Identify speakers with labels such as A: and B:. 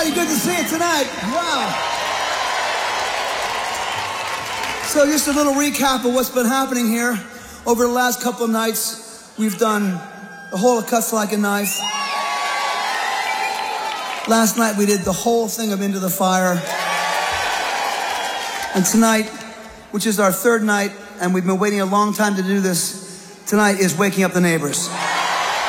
A: everybody. Good to see you tonight. Wow. So just a little recap of what's been happening here. Over the last couple of nights, we've done the whole of Cuts Like a Knife. Last night we did the whole thing of Into the Fire. And tonight, which is our third night, and we've been waiting a long time to do this, tonight is Waking Up the Neighbors.